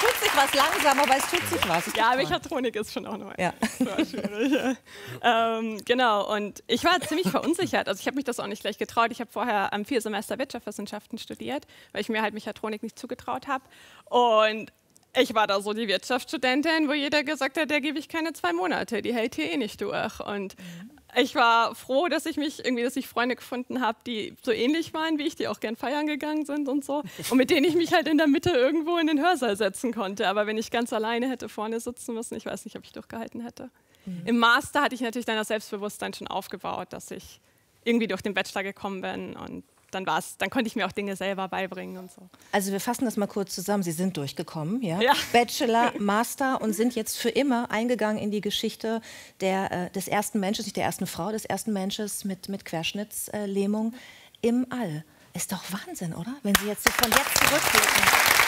tut sich was langsam, aber es tut sich was. Ja, Mechatronik ist schon auch noch schwierig. Genau, und ich war ziemlich verunsichert. Also ich habe mich das auch nicht gleich getraut. Ich habe vorher 4 Semester Wirtschaftswissenschaften studiert, weil ich mir halt Mechatronik nicht zugetraut habe. Und ich war da so die Wirtschaftsstudentin, wo jeder gesagt hat, der gebe ich keine 2 Monate, die hält hier eh nicht durch. Und ich war froh, dass ich Freunde gefunden habe, die so ähnlich waren wie ich, die auch gern feiern gegangen sind und so. Und mit denen ich mich halt in der Mitte irgendwo in den Hörsaal setzen konnte. Aber wenn ich ganz alleine hätte vorne sitzen müssen, ich weiß nicht, ob ich durchgehalten hätte. Im Master hatte ich natürlich dann das Selbstbewusstsein schon aufgebaut, dass ich irgendwie durch den Bachelor gekommen bin und dann konnte ich mir auch Dinge selber beibringen und so. Also wir fassen das mal kurz zusammen. Sie sind durchgekommen, ja? Ja. Bachelor, Master und sind jetzt für immer eingegangen in die Geschichte des ersten Menschen, nicht der ersten Frau, des ersten Menschen mit Querschnittslähmung im All. Ist doch Wahnsinn, oder? Wenn Sie jetzt so von jetzt zurückblicken.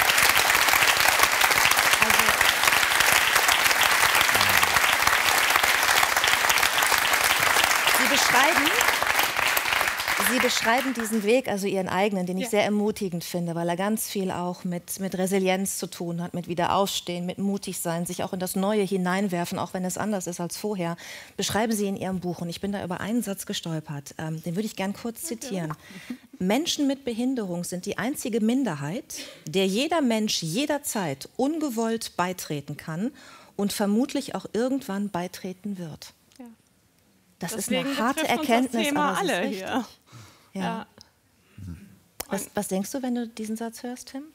Sie beschreiben diesen Weg, also Ihren eigenen, den ich sehr ermutigend finde, weil er ganz viel auch mit Resilienz zu tun hat, mit Wiederaufstehen, mit mutig sein, sich auch in das Neue hineinwerfen, auch wenn es anders ist als vorher. Beschreiben Sie in Ihrem Buch, und ich bin da über einen Satz gestolpert, den würde ich gern kurz zitieren. Menschen mit Behinderung sind die einzige Minderheit, der jeder Mensch jederzeit ungewollt beitreten kann und vermutlich auch irgendwann beitreten wird. Das Deswegen ist eine harte Erkenntnis, aber es ist richtig. Hier. Ja. Was denkst du, wenn du diesen Satz hörst, Tim?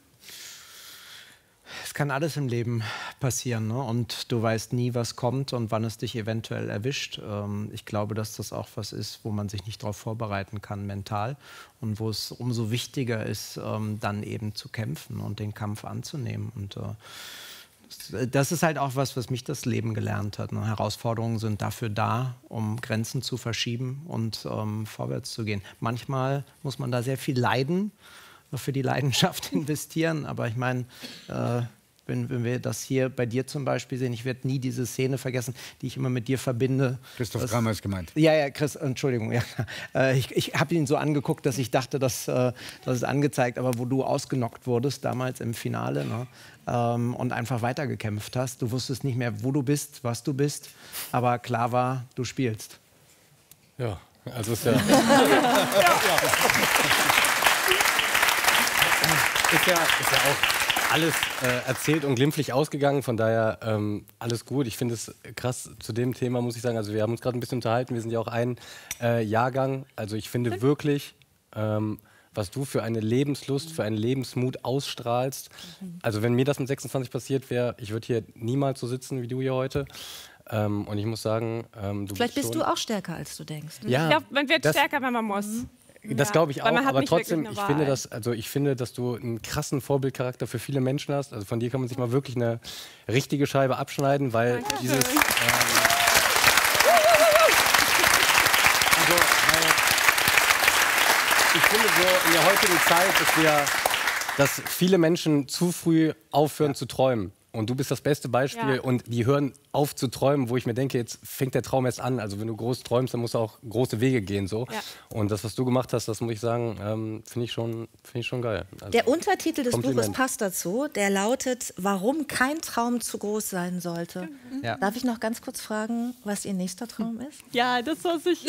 Es kann alles im Leben passieren, ne? Und du weißt nie, was kommt und wann es dich eventuell erwischt. Ich glaube, dass das auch was ist, wo man sich nicht darauf vorbereiten kann mental und wo es umso wichtiger ist, dann eben zu kämpfen und den Kampf anzunehmen. Und das ist halt auch was mich das Leben gelernt hat. Ne? Herausforderungen sind dafür da, um Grenzen zu verschieben und vorwärts zu gehen. Manchmal muss man da sehr viel leiden, für die Leidenschaft investieren. Aber ich meine, wenn wir das hier bei dir zum Beispiel sehen, ich werde nie diese Szene vergessen, die ich immer mit dir verbinde. Christoph Kramer ist gemeint. Ja, Chris, Entschuldigung. Ja. Ich habe ihn so angeguckt, dass ich dachte, das ist angezeigt, aber wo du ausgenockt wurdest, damals im Finale, ne? Und einfach weitergekämpft hast. Du wusstest nicht mehr, wo du bist, was du bist, aber klar war, du spielst. Ja, also ist ja... Ist ja auch alles erzählt und glimpflich ausgegangen, von daher alles gut. Ich finde es krass zu dem Thema, muss ich sagen, also wir haben uns gerade ein bisschen unterhalten, wir sind ja auch ein Jahrgang, also ich finde wirklich, was du für eine Lebenslust, für einen Lebensmut ausstrahlst, also wenn mir das mit 26 passiert wäre, ich würde hier niemals so sitzen wie du hier heute. Und ich muss sagen, Vielleicht bist du auch stärker, als du denkst. Ne? Ja, Ich glaube, man wird stärker, wenn man muss. Das glaube ich auch, aber trotzdem, ich finde, dass du einen krassen Vorbildcharakter für viele Menschen hast. Also von dir kann man sich mal wirklich eine richtige Scheibe abschneiden, weil dieses... ich finde so in der heutigen Zeit, dass viele Menschen zu früh aufhören zu träumen. Und du bist das beste Beispiel und die hören auf zu träumen, wo ich mir denke, jetzt fängt der Traum erst an. Also wenn du groß träumst, dann musst du auch große Wege gehen. So. Ja. Und das, was du gemacht hast, das muss ich sagen, finde ich schon geil. Also, der Untertitel des Buches passt dazu, der lautet, warum kein Traum zu groß sein sollte. Ja. Darf ich noch ganz kurz fragen, was Ihr nächster Traum ist? Ja, das, was ich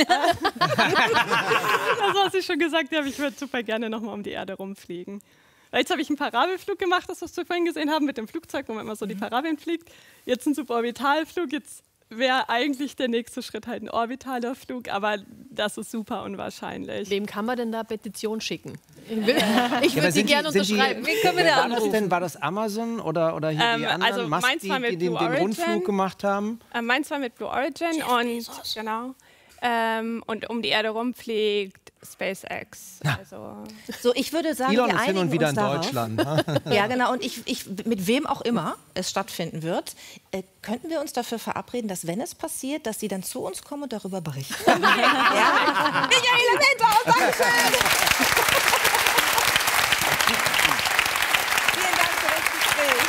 schon gesagt habe, ich würde super gerne noch mal um die Erde rumfliegen. Jetzt habe ich einen Parabelflug gemacht, das, was wir vorhin gesehen haben, mit dem Flugzeug, wo man immer so die Parabeln fliegt. Jetzt ein Suborbitalflug, jetzt wäre eigentlich der nächste Schritt halt ein orbitaler Flug, aber das ist super unwahrscheinlich. Wem kann man denn da Petition schicken? Ich würde sie gerne unterschreiben. Wen können wir da anrufen? War das Amazon oder hier die anderen also Musk, die den Rundflug gemacht haben? Meins war mit Blue Origin und um die Erde rumfliegt SpaceX. Also. So, ich würde sagen, Elon wir ist hin und wieder in darauf. Deutschland. Ja, genau. Und mit wem auch immer es stattfinden wird, könnten wir uns dafür verabreden, dass, wenn es passiert, dass Sie dann zu uns kommen und darüber berichten. Ja? Michaela Wendorf, Dankeschön! Vielen Dank für das Gespräch.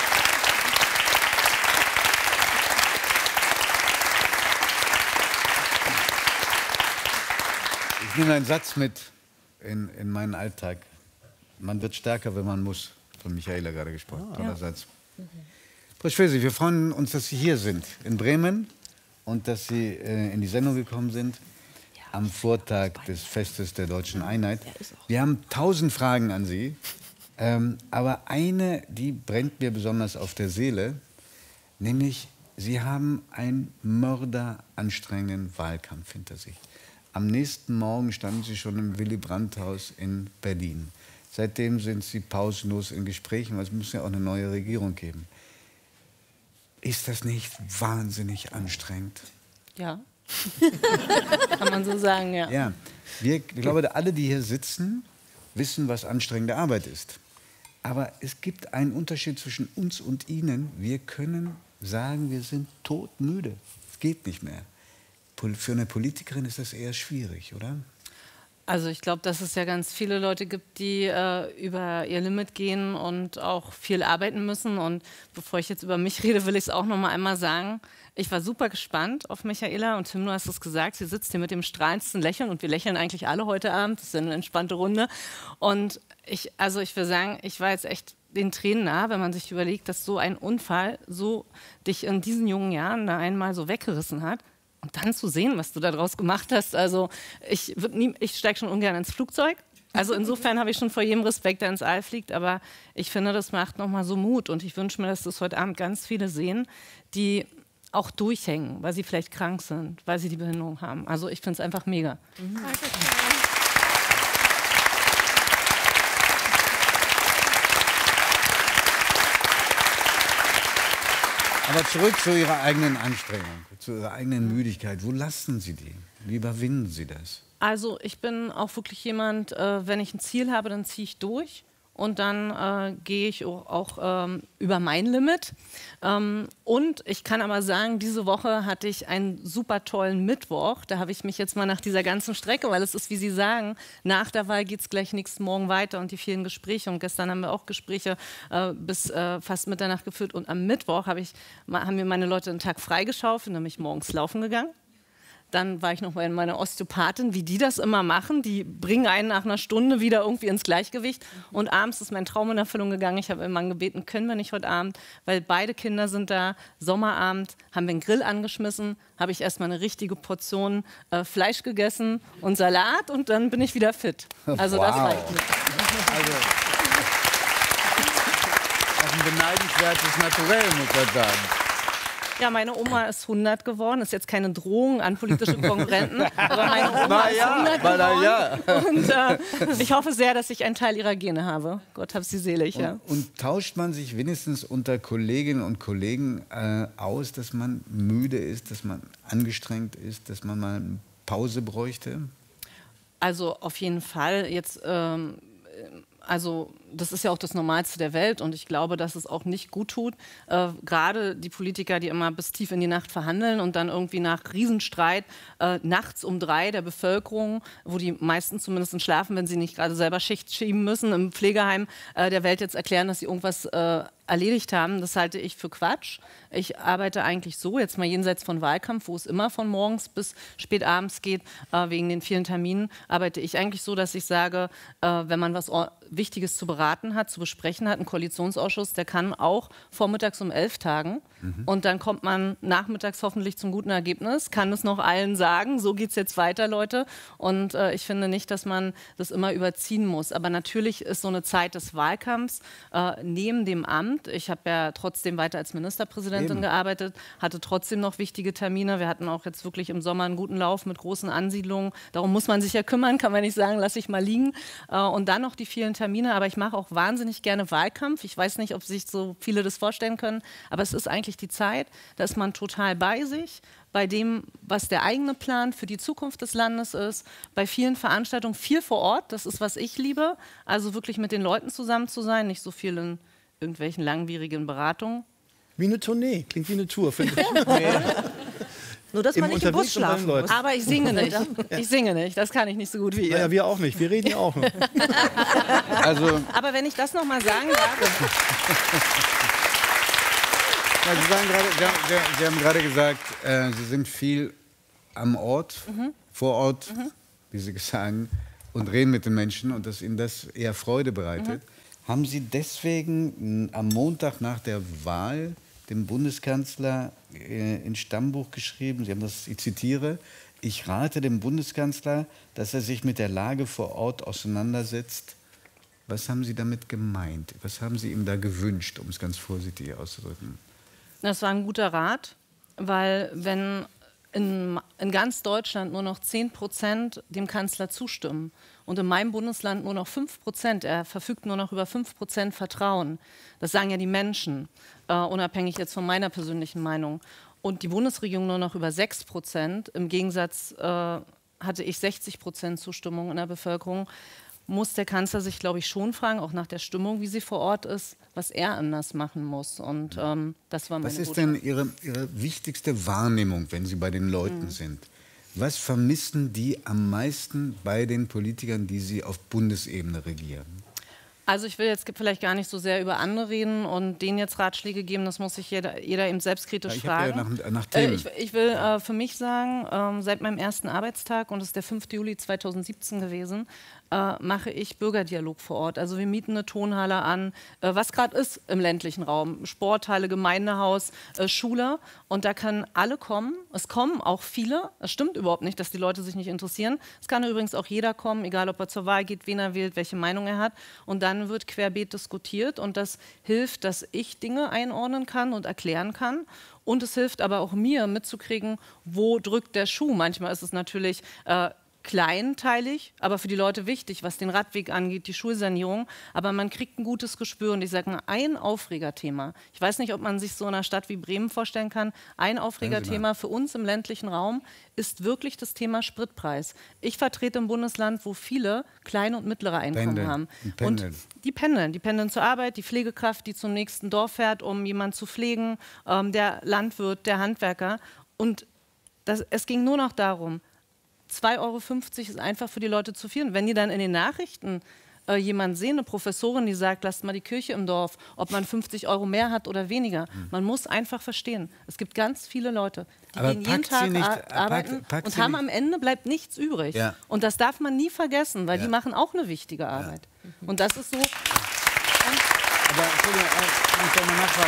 Ich nehme einen Satz mit in meinen Alltag. Man wird stärker, wenn man muss. Von Michaela gerade gesprochen. Toller Satz. Frau Schwesi, wir freuen uns, dass Sie hier sind, in Bremen, und dass Sie in die Sendung gekommen sind, am Vortag des Festes der Deutschen Einheit. Wir haben 1000 Fragen an Sie, aber eine, die brennt mir besonders auf der Seele, nämlich, Sie haben einen mörderanstrengenden Wahlkampf hinter sich. Am nächsten Morgen standen Sie schon im Willy-Brandt-Haus in Berlin. Seitdem sind Sie pausenlos in Gesprächen, weil es muss ja auch eine neue Regierung geben. Ist das nicht wahnsinnig anstrengend? Ja. Kann man so sagen, ja. Ja. Ich glaube, alle, die hier sitzen, wissen, was anstrengende Arbeit ist. Aber es gibt einen Unterschied zwischen uns und Ihnen. Wir können sagen, wir sind todmüde. Es geht nicht mehr. Für eine Politikerin ist das eher schwierig, oder? Also ich glaube, dass es ja ganz viele Leute gibt, die über ihr Limit gehen und auch viel arbeiten müssen. Und bevor ich jetzt über mich rede, will ich es auch noch mal einmal sagen. Ich war super gespannt auf Michaela und Tim, du hast es gesagt, sie sitzt hier mit dem strahlendsten Lächeln und wir lächeln eigentlich alle heute Abend. Das ist eine entspannte Runde. Und ich will sagen, ich war jetzt echt den Tränen nah, wenn man sich überlegt, dass so ein Unfall so dich in diesen jungen Jahren da einmal so weggerissen hat. Und dann zu sehen, was du daraus gemacht hast. Also ich steige schon ungern ins Flugzeug. Also insofern habe ich schon vor jedem Respekt, der ins All fliegt. Aber ich finde, das macht nochmal so Mut. Und ich wünsche mir, dass das heute Abend ganz viele sehen, die auch durchhängen, weil sie vielleicht krank sind, weil sie die Behinderung haben. Also ich finde es einfach mega. Aber zurück zu Ihrer eigenen Anstrengung, zu Ihrer eigenen Müdigkeit. Wo lassen Sie die? Wie überwinden Sie das? Also ich bin auch wirklich jemand, wenn ich ein Ziel habe, dann ziehe ich durch. Und dann gehe ich auch über mein Limit. Und ich kann aber sagen, diese Woche hatte ich einen super tollen Mittwoch. Da habe ich mich jetzt mal nach dieser ganzen Strecke, weil es ist, wie Sie sagen, nach der Wahl geht es gleich nächsten Morgen weiter und die vielen Gespräche. Und gestern haben wir auch Gespräche bis fast Mitternacht geführt. Und am Mittwoch haben mir meine Leute einen Tag freigeschaufelt und dann bin ich morgens laufen gegangen. Dann war ich noch bei meiner Osteopathin, wie die das immer machen. Die bringen einen nach einer Stunde wieder irgendwie ins Gleichgewicht. Und abends ist mein Traum in Erfüllung gegangen. Ich habe meinen Mann gebeten, können wir nicht heute Abend, weil beide Kinder sind da. Sommerabend haben wir einen Grill angeschmissen, habe ich erstmal eine richtige Portion Fleisch gegessen und Salat und dann bin ich wieder fit. Also wow. Das reicht mir. Also, das ist ein beneidenswertes Naturell, muss man sagen. Ja, meine Oma ist 100 geworden. Das ist jetzt keine Drohung an politische Konkurrenten, aber meine Oma ist 100 geworden. Und ich hoffe sehr, dass ich einen Teil ihrer Gene habe. Gott hab sie selig. Ja. Und tauscht man sich wenigstens unter Kolleginnen und Kollegen aus, dass man müde ist, dass man angestrengt ist, dass man mal eine Pause bräuchte? Also auf jeden Fall. Jetzt also das ist ja auch das Normalste der Welt und ich glaube, dass es auch nicht gut tut. Gerade die Politiker, die immer bis tief in die Nacht verhandeln und dann irgendwie nach Riesenstreit nachts um 3 der Bevölkerung, wo die meisten zumindest schlafen, wenn sie nicht gerade selber Schicht schieben müssen, im Pflegeheim der Welt jetzt erklären, dass sie irgendwas erledigt haben, das halte ich für Quatsch. Ich arbeite eigentlich so, jetzt mal jenseits von Wahlkampf, wo es immer von morgens bis spät abends geht, wegen den vielen Terminen, arbeite ich eigentlich so, dass ich sage, wenn man was Wichtiges zu beraten hat, zu besprechen hat, ein Koalitionsausschuss, der kann auch vormittags um 11 tagen und dann kommt man nachmittags hoffentlich zum guten Ergebnis, kann es noch allen sagen, so geht es jetzt weiter, Leute. Und ich finde nicht, dass man das immer überziehen muss. Aber natürlich ist so eine Zeit des Wahlkampfs neben dem Amt, ich habe ja trotzdem weiter als Ministerpräsidentin gearbeitet, hatte trotzdem noch wichtige Termine. Wir hatten auch jetzt wirklich im Sommer einen guten Lauf mit großen Ansiedlungen. Darum muss man sich ja kümmern, kann man nicht sagen, lass ich mal liegen. Und dann noch die vielen Termine. Aber ich mache auch wahnsinnig gerne Wahlkampf. Ich weiß nicht, ob sich so viele das vorstellen können, aber es ist eigentlich die Zeit, da ist man total bei sich, bei dem, was der eigene Plan für die Zukunft des Landes ist, bei vielen Veranstaltungen, viel vor Ort, das ist, was ich liebe, also wirklich mit den Leuten zusammen zu sein, nicht so viel in irgendwelchen langwierigen Beratungen. Wie eine Tournee, klingt wie eine Tour, finde ich. Nur, dass man nicht im Bus schlafen muss. Aber ich singe nicht. Ich singe nicht. Das kann ich nicht so gut wie ihr. Naja, wir auch nicht. Wir reden ja auch noch. Also, aber wenn ich das noch mal sagen darf. Sie haben gerade gesagt, Sie sind viel am Ort, vor Ort, wie Sie sagen, und reden mit den Menschen und dass Ihnen das eher Freude bereitet. Haben Sie deswegen am Montag nach der Wahl dem Bundeskanzler ins Stammbuch geschrieben, Sie haben das, ich zitiere, ich rate dem Bundeskanzler, dass er sich mit der Lage vor Ort auseinandersetzt. Was haben Sie damit gemeint? Was haben Sie ihm da gewünscht, um es ganz vorsichtig auszudrücken? Das war ein guter Rat, weil wenn in ganz Deutschland nur noch 10% dem Kanzler zustimmen und in meinem Bundesland nur noch 5%, er verfügt nur noch über 5% Vertrauen, das sagen ja die Menschen, unabhängig jetzt von meiner persönlichen Meinung, und die Bundesregierung nur noch über 6%, im Gegensatz hatte ich 60% Zustimmung in der Bevölkerung, muss der Kanzler sich, glaube ich, schon fragen, auch nach der Stimmung, wie sie vor Ort ist, was er anders machen muss. Und das war meine Was ist Botschaft. denn Ihre wichtigste Wahrnehmung, wenn Sie bei den Leuten sind? Was vermissen die am meisten bei den Politikern, die Sie auf Bundesebene regieren? Also ich will jetzt vielleicht gar nicht so sehr über andere reden und denen jetzt Ratschläge geben, das muss sich jeder eben selbstkritisch fragen. Ja nach Themen. Ich will für mich sagen, seit meinem ersten Arbeitstag, und es ist der 5. Juli 2017 gewesen, mache ich Bürgerdialog vor Ort. Also wir mieten eine Tonhalle an, was gerade ist im ländlichen Raum. Sporthalle, Gemeindehaus, Schule. Und da können alle kommen. Es kommen auch viele. Es stimmt überhaupt nicht, dass die Leute sich nicht interessieren. Es kann übrigens auch jeder kommen, egal ob er zur Wahl geht, wen er wählt, welche Meinung er hat. Und dann wird querbeet diskutiert. Und das hilft, dass ich Dinge einordnen kann und erklären kann. Und es hilft aber auch mir mitzukriegen, wo drückt der Schuh. Manchmal ist es natürlich kleinteilig, aber für die Leute wichtig, was den Radweg angeht, die Schulsanierung. Aber man kriegt ein gutes Gespür. Und ich sage mal, ein Aufregerthema. Ich weiß nicht, ob man sich so in einer Stadt wie Bremen vorstellen kann. Ein Aufregerthema für uns im ländlichen Raum ist wirklich das Thema Spritpreis. Ich vertrete ein Bundesland, wo viele kleine und mittlere Einkommen haben. Und die pendeln zur Arbeit, die Pflegekraft, die zum nächsten Dorf fährt, um jemanden zu pflegen, der Landwirt, der Handwerker. Und es ging nur noch darum, 2,50 € ist einfach für die Leute zu viel. Und wenn die dann in den Nachrichten jemanden sehen, eine Professorin, die sagt, lasst mal die Kirche im Dorf, ob man 50 € mehr hat oder weniger. Man muss einfach verstehen, es gibt ganz viele Leute, die gehen jeden Tag arbeiten und haben am Ende bleibt nichts übrig. Ja. Und das darf man nie vergessen, weil die machen auch eine wichtige Arbeit. Ja. Und das ist so. Aber eine Nachfrage.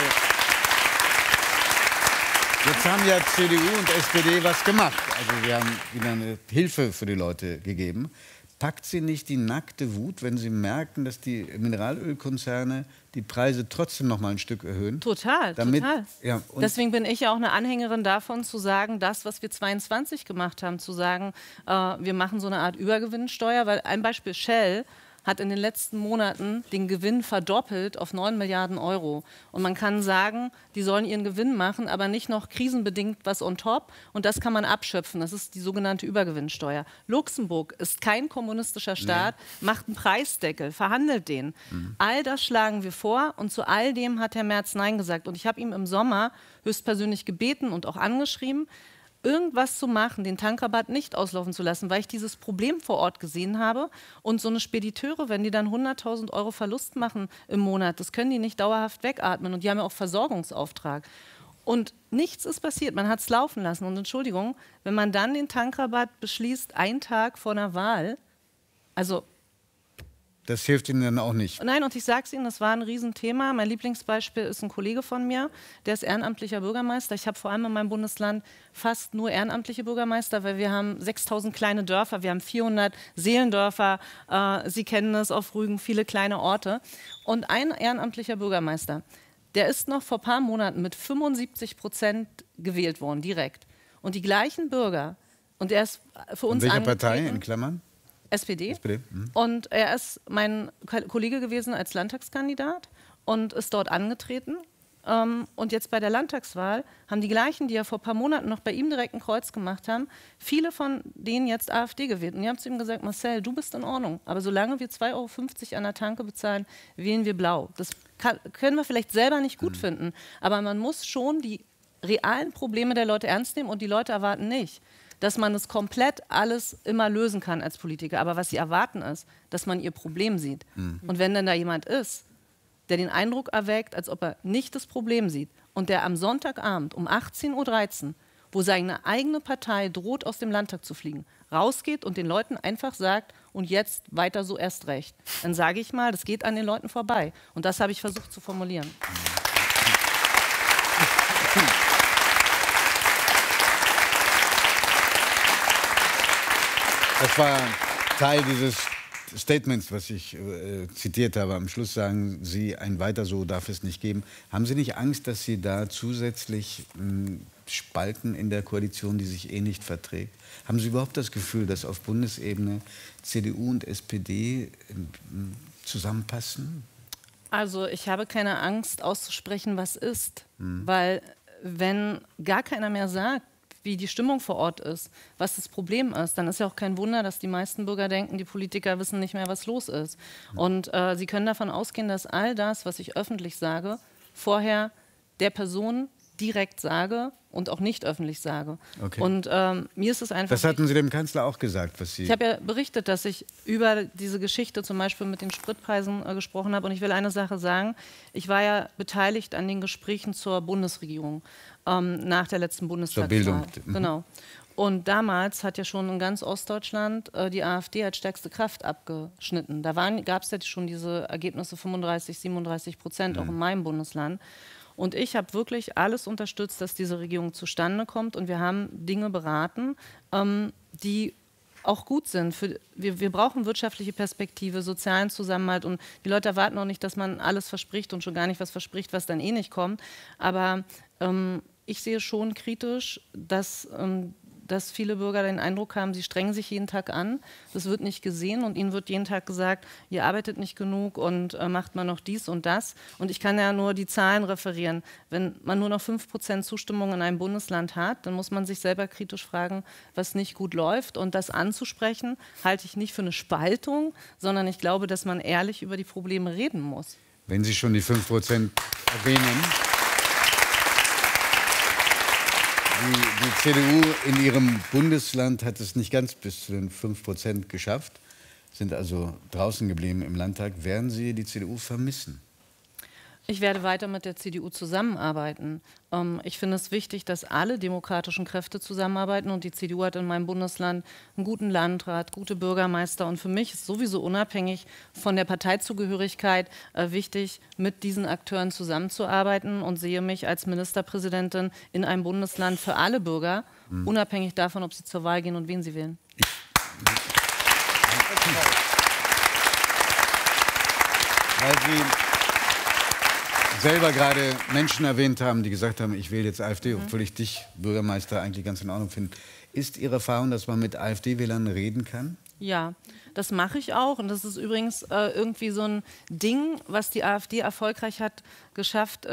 Jetzt haben ja CDU und SPD was gemacht. Also wir haben wieder eine Hilfe für die Leute gegeben. Packt Sie nicht die nackte Wut, wenn Sie merken, dass die Mineralölkonzerne die Preise trotzdem noch mal ein Stück erhöhen? Total, total. Ja, deswegen bin ich ja auch eine Anhängerin davon, zu sagen, das, was wir 22 gemacht haben, zu sagen, wir machen so eine Art Übergewinnsteuer. Weil ein Beispiel, Shell hat in den letzten Monaten den Gewinn verdoppelt auf 9 Milliarden €. Und man kann sagen, die sollen ihren Gewinn machen, aber nicht noch krisenbedingt was on top. Und das kann man abschöpfen. Das ist die sogenannte Übergewinnsteuer. Luxemburg ist kein kommunistischer Staat, macht einen Preisdeckel, verhandelt den. All das schlagen wir vor und zu all dem hat Herr Merz Nein gesagt. Und ich habe ihm im Sommer höchstpersönlich gebeten und auch angeschrieben, irgendwas zu machen, den Tankrabatt nicht auslaufen zu lassen, weil ich dieses Problem vor Ort gesehen habe. Und so eine Spediteure, wenn die dann 100.000 € Verlust machen im Monat, das können die nicht dauerhaft wegatmen. Und die haben ja auch Versorgungsauftrag. Und nichts ist passiert, man hat es laufen lassen. Und Entschuldigung, wenn man dann den Tankrabatt beschließt, einen Tag vor einer Wahl, also... Das hilft Ihnen dann auch nicht. Nein, und ich sage es Ihnen, das war ein Riesenthema. Mein Lieblingsbeispiel ist ein Kollege von mir, der ist ehrenamtlicher Bürgermeister. Ich habe vor allem in meinem Bundesland fast nur ehrenamtliche Bürgermeister, weil wir haben 6.000 kleine Dörfer, wir haben 400 Seelendörfer, Sie kennen es auf Rügen, viele kleine Orte. Und ein ehrenamtlicher Bürgermeister, der ist noch vor ein paar Monaten mit 75% gewählt worden, direkt. Und die gleichen Bürger, und er ist für uns welcher Partei, in Klammern? SPD. Und er ist mein Kollege gewesen als Landtagskandidat und ist dort angetreten. Und jetzt bei der Landtagswahl haben die gleichen, die ja vor ein paar Monaten noch bei ihm direkt ein Kreuz gemacht haben, viele von denen jetzt AfD gewählt. Und die haben zu ihm gesagt, Marcel, du bist in Ordnung, aber solange wir 2,50 € an der Tanke bezahlen, wählen wir blau. Das können wir vielleicht selber nicht gut finden, aber man muss schon die realen Probleme der Leute ernst nehmen und die Leute erwarten nicht, dass man es komplett alles immer lösen kann als Politiker. Aber was sie erwarten ist, dass man ihr Problem sieht. Und wenn dann da jemand ist, der den Eindruck erweckt, als ob er nicht das Problem sieht und der am Sonntagabend um 18:13 Uhr, wo seine eigene Partei droht, aus dem Landtag zu fliegen, rausgeht und den Leuten einfach sagt, und jetzt weiter so erst recht. Dann sage ich mal, das geht an den Leuten vorbei. Und das habe ich versucht zu formulieren. Das war Teil dieses Statements, was ich zitiert habe. Am Schluss sagen Sie, ein Weiter so darf es nicht geben. Haben Sie nicht Angst, dass Sie da zusätzlich spalten in der Koalition, die sich eh nicht verträgt? Haben Sie überhaupt das Gefühl, dass auf Bundesebene CDU und SPD zusammenpassen? Also ich habe keine Angst auszusprechen, was ist. Weil wenn gar keiner mehr sagt, wie die Stimmung vor Ort ist, was das Problem ist, dann ist ja auch kein Wunder, dass die meisten Bürger denken, die Politiker wissen nicht mehr, was los ist. Und sie können davon ausgehen, dass all das, was ich öffentlich sage, vorher der Person direkt sage und auch nicht öffentlich sage. Okay. Und mir ist es einfach... Das hatten Sie dem Kanzler auch gesagt, was Sie... Ich habe ja berichtet, dass ich über diese Geschichte zum Beispiel mit den Spritpreisen gesprochen habe. Und ich will eine Sache sagen. Ich war ja beteiligt an den Gesprächen zur Bundesregierung nach der letzten Bundestagswahl. Zur Bildung. Genau. Und damals hat ja schon in ganz Ostdeutschland die AfD als stärkste Kraft abgeschnitten. Da gab es ja schon diese Ergebnisse 35–37%, auch in meinem Bundesland. Und ich habe wirklich alles unterstützt, dass diese Regierung zustande kommt. Und wir haben Dinge beraten, die auch gut sind. Wir brauchen wirtschaftliche Perspektive, sozialen Zusammenhalt. Und die Leute erwarten auch nicht, dass man alles verspricht und schon gar nicht was verspricht, was dann eh nicht kommt. Aber ich sehe schon kritisch, dass viele Bürger den Eindruck haben, sie strengen sich jeden Tag an, das wird nicht gesehen und ihnen wird jeden Tag gesagt, ihr arbeitet nicht genug und macht mal noch dies und das. Und ich kann ja nur die Zahlen referieren. Wenn man nur noch 5% Zustimmung in einem Bundesland hat, dann muss man sich selber kritisch fragen, was nicht gut läuft. Und das anzusprechen, halte ich nicht für eine Spaltung, sondern ich glaube, dass man ehrlich über die Probleme reden muss. Wenn Sie schon die 5% erwähnen... Die CDU in ihrem Bundesland hat es nicht ganz bis zu den 5% geschafft, sind also draußen geblieben im Landtag. Werden Sie die CDU vermissen? Ich werde weiter mit der CDU zusammenarbeiten. Ich finde es wichtig, dass alle demokratischen Kräfte zusammenarbeiten und die CDU hat in meinem Bundesland einen guten Landrat, gute Bürgermeister und für mich ist sowieso unabhängig von der Parteizugehörigkeit wichtig, mit diesen Akteuren zusammenzuarbeiten und sehe mich als Ministerpräsidentin in einem Bundesland für alle Bürger, unabhängig davon, ob sie zur Wahl gehen und wen sie wählen. Weil Sie selber gerade Menschen erwähnt haben, die gesagt haben, ich wähle jetzt AfD, obwohl ich dich, Bürgermeister, eigentlich ganz in Ordnung finde. Ist Ihre Erfahrung, dass man mit AfD-Wählern reden kann? Ja, das mache ich auch. Und das ist übrigens irgendwie so ein Ding, was die AfD erfolgreich hat geschafft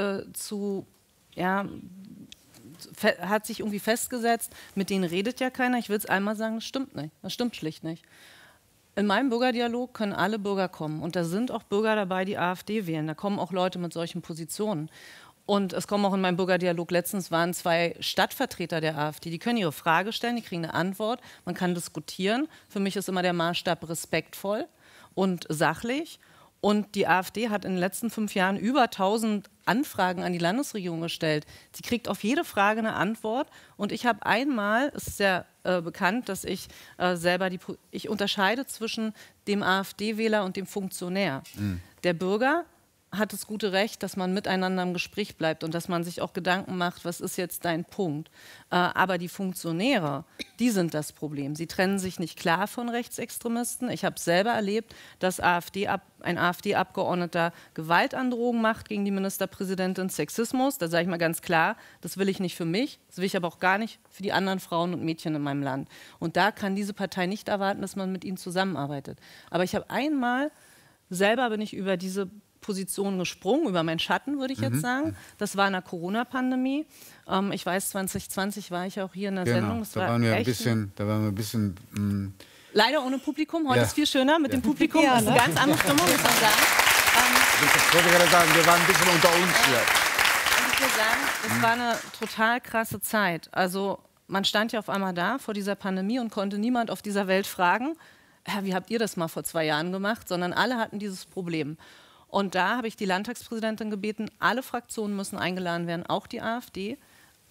hat sich irgendwie festgesetzt, mit denen redet ja keiner. Ich will es einmal sagen, das stimmt nicht. Das stimmt schlicht nicht. In meinem Bürgerdialog können alle Bürger kommen und da sind auch Bürger dabei, die AfD wählen. Da kommen auch Leute mit solchen Positionen. Und es kommen auch in meinem Bürgerdialog, letztens waren 2 Stadtvertreter der AfD, die können ihre Frage stellen, die kriegen eine Antwort, man kann diskutieren. Für mich ist immer der Maßstab respektvoll und sachlich. Und die AfD hat in den letzten 5 Jahren über 1000 Anfragen an die Landesregierung gestellt. Sie kriegt auf jede Frage eine Antwort. Und ich habe einmal, es ist sehr bekannt, dass ich ich unterscheide zwischen dem AfD-Wähler und dem Funktionär. Der Bürger hat das gute Recht, dass man miteinander im Gespräch bleibt und dass man sich auch Gedanken macht, was ist jetzt dein Punkt. Aber die Funktionäre, die sind das Problem. Sie trennen sich nicht klar von Rechtsextremisten. Ich habe selber erlebt, dass ein AfD-Abgeordneter Gewaltandrohungen macht gegen die Ministerpräsidentin, Sexismus. Da sage ich mal ganz klar, das will ich nicht für mich, das will ich aber auch gar nicht für die anderen Frauen und Mädchen in meinem Land. Und da kann diese Partei nicht erwarten, dass man mit ihnen zusammenarbeitet. Aber ich habe einmal, selber bin ich über diese Position gesprungen, über meinen Schatten, würde ich jetzt sagen. Das war in der Corona-Pandemie. Ich weiß, 2020 war ich auch hier in der Sendung. Das da waren wir ein bisschen... Leider ohne Publikum. Heute ist viel schöner mit dem Publikum. Das ist eine ganz andere Stimmung, muss man sagen. Ich wollte gerade sagen, wir waren ein bisschen unter uns hier. Und ich will sagen, es war eine total krasse Zeit. Also man stand ja auf einmal da vor dieser Pandemie und konnte niemand auf dieser Welt fragen, wie habt ihr das mal vor 2 Jahren gemacht, sondern alle hatten dieses Problem. Und da habe ich die Landtagspräsidentin gebeten, alle Fraktionen müssen eingeladen werden, auch die AfD,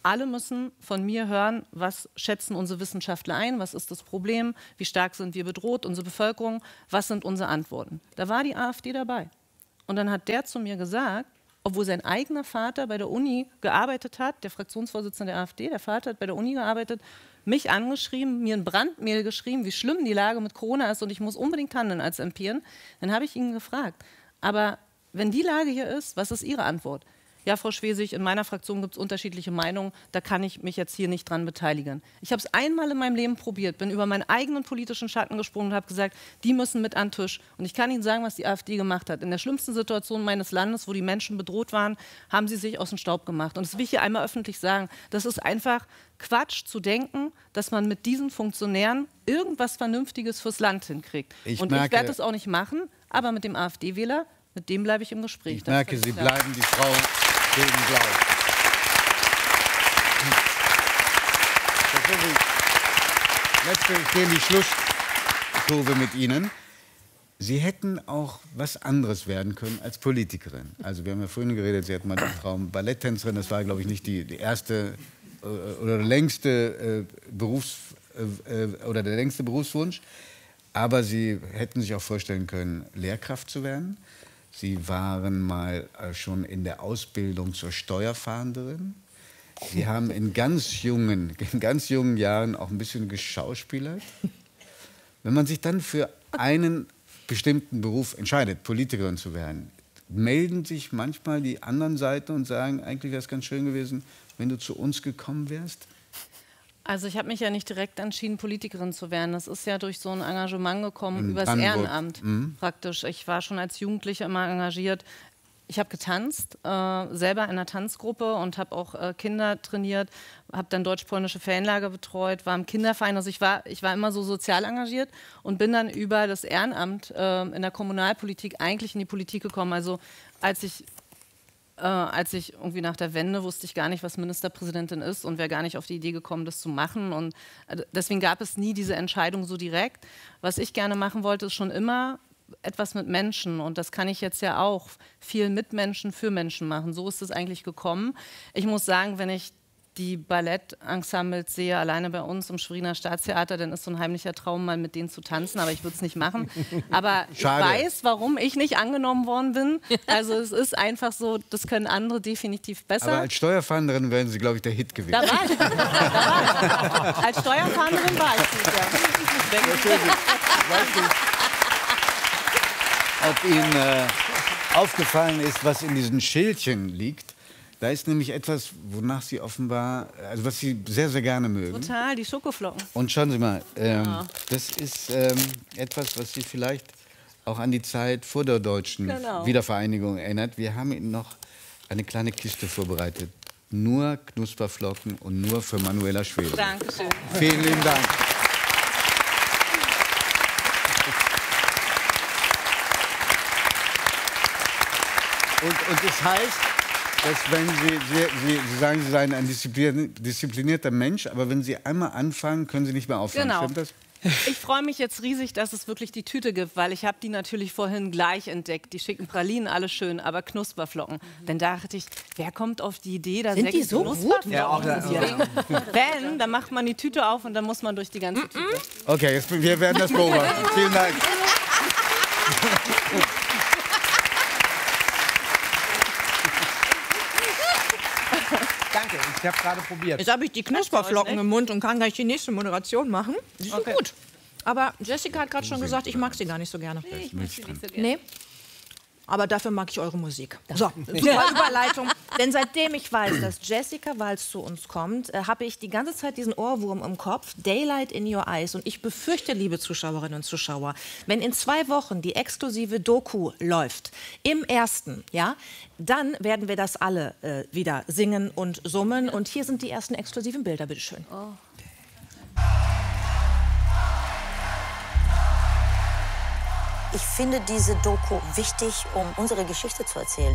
alle müssen von mir hören, was schätzen unsere Wissenschaftler ein, was ist das Problem, wie stark sind wir bedroht, unsere Bevölkerung, was sind unsere Antworten. Da war die AfD dabei. Und dann hat der zu mir gesagt, obwohl sein eigener Vater bei der Uni gearbeitet hat, der Fraktionsvorsitzende der AfD, der Vater hat bei der Uni gearbeitet, mich angeschrieben, mir ein Brandmail geschrieben, wie schlimm die Lage mit Corona ist und ich muss unbedingt handeln als MPerin. Dann habe ich ihn gefragt, aber wenn die Lage hier ist, was ist Ihre Antwort? Ja, Frau Schwesig, in meiner Fraktion gibt es unterschiedliche Meinungen, da kann ich mich jetzt hier nicht dran beteiligen. Ich habe es einmal in meinem Leben probiert, bin über meinen eigenen politischen Schatten gesprungen und habe gesagt, die müssen mit an den Tisch. Und ich kann Ihnen sagen, was die AfD gemacht hat. In der schlimmsten Situation meines Landes, wo die Menschen bedroht waren, haben sie sich aus dem Staub gemacht. Und das will ich hier einmal öffentlich sagen. Das ist einfach Quatsch zu denken, dass man mit diesen Funktionären irgendwas Vernünftiges fürs Land hinkriegt. Ich werde das auch nicht machen, aber mit dem AfD-Wähler, mit dem bleibe ich im Gespräch. Ich merke, Sie bleiben die Frau gegen Blau. Letztlich gehen die Schlusskurve mit Ihnen. Sie hätten auch was anderes werden können als Politikerin. Also wir haben ja vorhin geredet, Sie hatten mal den Traum Balletttänzerin. Das war, glaube ich, nicht die erste oder der längste der längste Berufswunsch. Aber Sie hätten sich auch vorstellen können, Lehrkraft zu werden. Sie waren mal schon in der Ausbildung zur Steuerfahnderin. Sie haben in ganz jungen Jahren auch ein bisschen geschauspielert. Wenn man sich dann für einen bestimmten Beruf entscheidet, Politikerin zu werden, melden sich manchmal die anderen Seiten und sagen, eigentlich wäre es ganz schön gewesen, wenn du zu uns gekommen wärst? Also ich habe mich ja nicht direkt entschieden, Politikerin zu werden. Das ist ja durch so ein Engagement gekommen, übers Ehrenamt praktisch. Ich war schon als Jugendliche immer engagiert. Ich habe getanzt, selber in einer Tanzgruppe und habe auch Kinder trainiert, habe dann deutsch-polnische Ferienlager betreut, war im Kinderverein. Also ich war immer so sozial engagiert und bin dann über das Ehrenamt in der Kommunalpolitik eigentlich in die Politik gekommen. Also als ich irgendwie nach der Wende wusste ich gar nicht, was Ministerpräsidentin ist und wäre gar nicht auf die Idee gekommen, das zu machen. Und deswegen gab es nie diese Entscheidung so direkt. Was ich gerne machen wollte, ist schon immer etwas mit Menschen. Und das kann ich jetzt ja auch viel mit Menschen, für Menschen machen. So ist es eigentlich gekommen. Ich muss sagen, wenn ich die Ballettensembles sehe, alleine bei uns im Schweriner Staatstheater, dann ist so ein heimlicher Traum, mal mit denen zu tanzen, aber ich würde es nicht machen. Aber Schade. Ich weiß, warum ich nicht angenommen worden bin. Also es ist einfach so, das können andere definitiv besser. Aber als Steuerfahnderin wären Sie, glaube ich, der Hit gewesen. Da war ich. Als Steuerfahnderin war ich gut, ja. Ich weiß nicht, ob Ihnen aufgefallen ist, was in diesen Schildchen liegt. Da ist nämlich etwas, wonach Sie offenbar, also was Sie sehr, sehr gerne mögen. Total, die Schokoflocken. Und schauen Sie mal, das ist etwas, was Sie vielleicht auch an die Zeit vor der deutschen Wiedervereinigung erinnert. Wir haben Ihnen noch eine kleine Kiste vorbereitet. Nur Knusperflocken und nur für Manuela Schwesig. Dankeschön. Vielen lieben Dank. Und das heißt, dass wenn Sie sagen, Sie seien ein disziplinierter Mensch, aber wenn Sie einmal anfangen, können Sie nicht mehr aufhören. Genau. Stimmt das? Ich freue mich jetzt riesig, dass es wirklich die Tüte gibt, weil ich habe die natürlich vorhin gleich entdeckt. Die schicken Pralinen, alles schön, aber Knusperflocken. Dann dachte ich, wer kommt auf die Idee, da sind die so gut? Ja, wenn, dann macht man die Tüte auf und dann muss man durch die ganze Tüte. Okay, wir werden das beobachten. Vielen Dank. Danke, ich habe gerade probiert. Jetzt habe ich die Knusperflocken im Mund und kann gleich die nächste Moderation machen. Die sind gut. Aber Jessica hat gerade schon gesagt, ich mag sie gar nicht so gerne. Nee, ich mag sie nicht so gerne. Nee? Aber dafür mag ich eure Musik. So, super Überleitung. Denn seitdem ich weiß, dass Jessica Walz zu uns kommt, habe ich die ganze Zeit diesen Ohrwurm im Kopf, Daylight in Your Eyes. Und ich befürchte, liebe Zuschauerinnen und Zuschauer, wenn in 2 Wochen die exklusive Doku läuft, im ersten, ja, dann werden wir das alle wieder singen und summen. Und hier sind die ersten exklusiven Bilder, bitteschön. Oh. Ich finde diese Doku wichtig, um unsere Geschichte zu erzählen.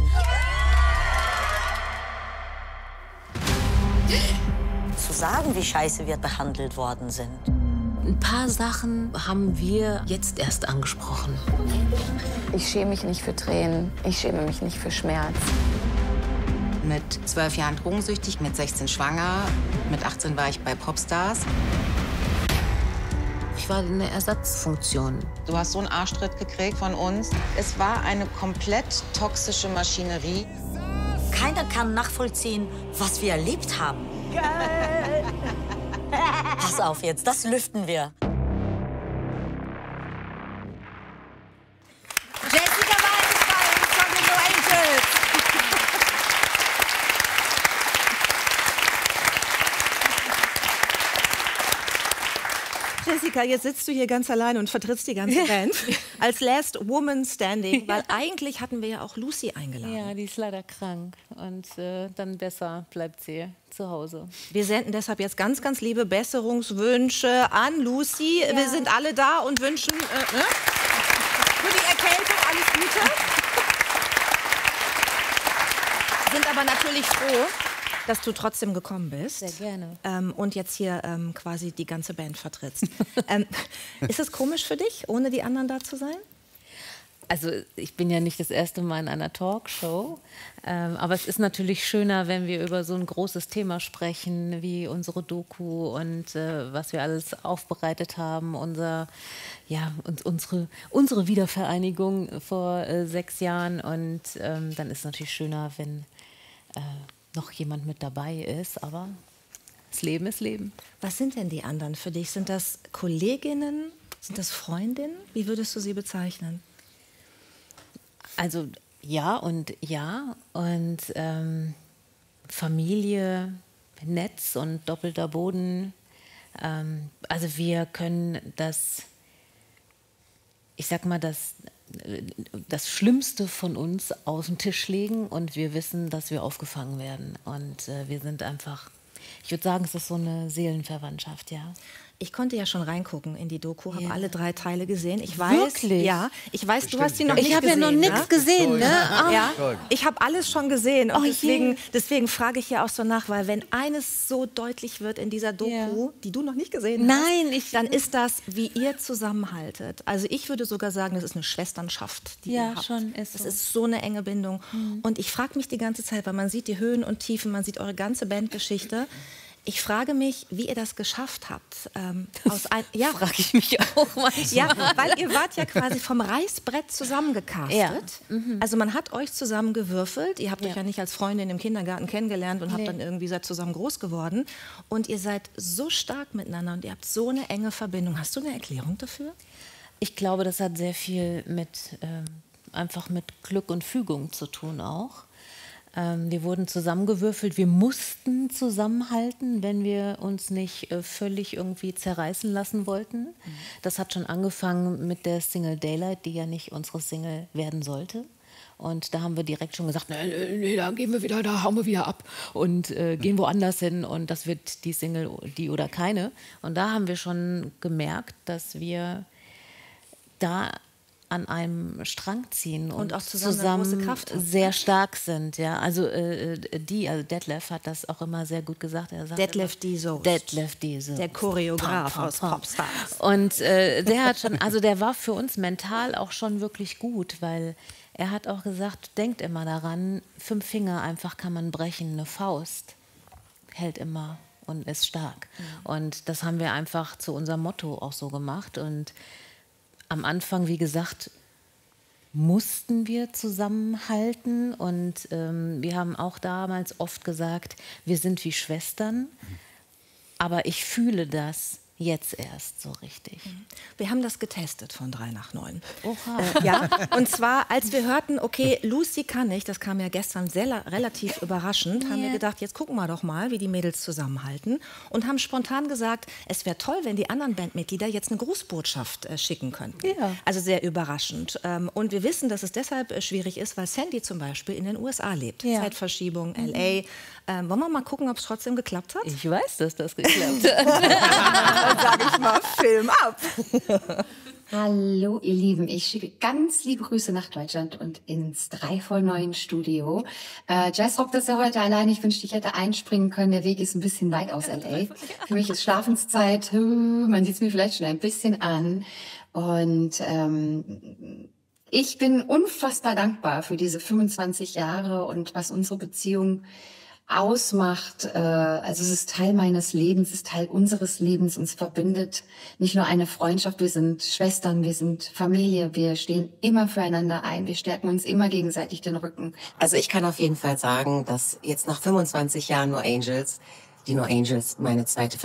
Zu sagen, wie scheiße wir behandelt worden sind. Ein paar Sachen haben wir jetzt erst angesprochen. Ich schäme mich nicht für Tränen. Ich schäme mich nicht für Schmerz. mit 12 Jahren drogensüchtig, mit 16 schwanger, mit 18 war ich bei Popstars. Ich war eine Ersatzfunktion. Du hast so einen Arschtritt gekriegt von uns. Es war eine komplett toxische Maschinerie. Keiner kann nachvollziehen, was wir erlebt haben. Geil. Pass auf jetzt, das lüften wir. Jessica Wein ist bei uns von den No Angels. Jessica, jetzt sitzt du hier ganz allein und vertrittst die ganze Band als Last Woman Standing, weil eigentlich hatten wir ja auch Lucy eingeladen. Ja, die ist leider krank und dann besser bleibt sie zu Hause. Wir senden deshalb jetzt ganz, ganz liebe Besserungswünsche an Lucy. Ja. Wir sind alle da und wünschen für die Erkältung alles Gute. Sind aber natürlich froh, dass du trotzdem gekommen bist. Sehr gerne. Und jetzt hier quasi die ganze Band vertrittst. Ist es komisch für dich, ohne die anderen da zu sein? Also ich bin ja nicht das erste Mal in einer Talkshow, aber es ist natürlich schöner, wenn wir über so ein großes Thema sprechen, wie unsere Doku und was wir alles aufbereitet haben, unsere Wiedervereinigung vor 6 Jahren. Und dann ist es natürlich schöner, wenn noch jemand mit dabei ist, aber das Leben ist Leben. Was sind denn die anderen für dich? Sind das Kolleginnen? Sind das Freundinnen? Wie würdest du sie bezeichnen? Also ja und Familie, Netz und doppelter Boden. Also wir können das, ich sag mal, das Schlimmste von uns auf den Tisch legen und wir wissen, dass wir aufgefangen werden. Und wir sind einfach, ich würde sagen, es ist so eine Seelenverwandtschaft, ja. Ich konnte ja schon reingucken in die Doku, habe alle 3 Teile gesehen. Ich weiß, wirklich? Ja, ich weiß, bestimmt. Du hast sie noch nicht gesehen. Ich habe ja noch nichts gesehen, ne? Ja, ich habe alles schon gesehen und deswegen frage ich ja auch so nach, weil wenn eines so deutlich wird in dieser Doku, die du noch nicht gesehen hast, dann ist das, wie ihr zusammenhaltet. Also ich würde sogar sagen, das ist eine Schwesternschaft, die ihr habt. Schon ist so. Es ist so eine enge Bindung. Und ich frage mich die ganze Zeit, weil man sieht die Höhen und Tiefen, man sieht eure ganze Bandgeschichte. Ich frage mich, wie ihr das geschafft habt. Ja, frage ich mich auch manchmal. Ja, weil ihr wart ja quasi vom Reißbrett zusammengecastet. Ja. Also man hat euch zusammengewürfelt. Ihr habt euch ja nicht als Freundin im Kindergarten kennengelernt und habt dann irgendwie seid zusammen groß geworden. Und ihr seid so stark miteinander und ihr habt so eine enge Verbindung. Hast du eine Erklärung dafür? Ich glaube, das hat sehr viel einfach mit Glück und Fügung zu tun auch. Wir wurden zusammengewürfelt. Wir mussten zusammenhalten, wenn wir uns nicht völlig irgendwie zerreißen lassen wollten. Das hat schon angefangen mit der Single Daylight, die ja nicht unsere Single werden sollte. Und da haben wir direkt schon gesagt, nee, da gehen wir wieder, da hauen wir wieder ab und gehen woanders hin und das wird die Single, die oder keine. Und da haben wir schon gemerkt, dass wir da an einem Strang ziehen und auch zusammen eine große Kraft sehr stark sind. Ja? Also Detlef hat das auch immer sehr gut gesagt. Er sagt Detlef Diesel. Der Choreograf aus Popstars. Und der hat schon, also der war für uns mental auch schon wirklich gut, weil er hat auch gesagt, denkt immer daran, 5 Finger einfach kann man brechen, eine Faust hält immer und ist stark. Und das haben wir einfach zu unserem Motto auch so gemacht. Und am Anfang, wie gesagt, mussten wir zusammenhalten und wir haben auch damals oft gesagt, wir sind wie Schwestern, aber ich fühle das jetzt erst so richtig. Wir haben das getestet von 3 nach 9. Oha. Ja, und zwar, als wir hörten, okay, Lucy kann nicht, das kam ja gestern relativ überraschend, haben wir gedacht, jetzt gucken wir doch mal, wie die Mädels zusammenhalten und haben spontan gesagt, es wäre toll, wenn die anderen Bandmitglieder jetzt eine Grußbotschaft schicken könnten. Ja. Also sehr überraschend. Und wir wissen, dass es deshalb schwierig ist, weil Sandy zum Beispiel in den USA lebt. Ja. Zeitverschiebung, L.A. Wollen wir mal gucken, ob es trotzdem geklappt hat? Ich weiß, dass das geklappt hat. Dann sage ich mal, Film ab. Hallo ihr Lieben, ich schicke ganz liebe Grüße nach Deutschland und ins 3 vor 9 Studio. Jazzrock, das ist ja heute allein. Ich wünschte, ich hätte einspringen können. Der Weg ist ein bisschen weit aus L.A. Für mich ist Schlafenszeit. Man sieht es mir vielleicht schon ein bisschen an. Und Ich bin unfassbar dankbar für diese 25 Jahre und was unsere Beziehung ausmacht. Also es ist Teil meines Lebens, es ist Teil unseres Lebens. Uns verbindet nicht nur eine Freundschaft, wir sind Schwestern, wir sind Familie, wir stehen immer füreinander ein, wir stärken uns immer gegenseitig den Rücken. Also ich kann auf jeden Fall sagen, dass jetzt nach 25 Jahren No Angels, die No Angels meine zweite